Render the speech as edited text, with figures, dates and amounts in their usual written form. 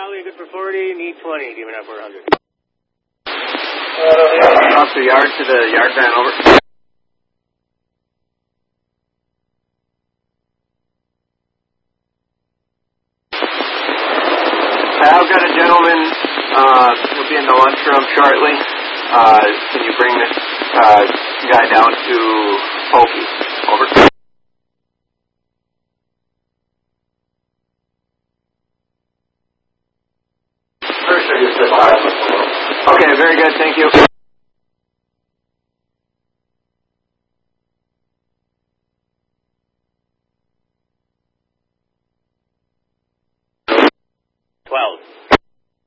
Highway good for 40, need 20, giving up for 100. Across the yard to the yard van, over. I've got a gentleman, he'll be in the lunchroom shortly. Can you bring this guy down to Pokey?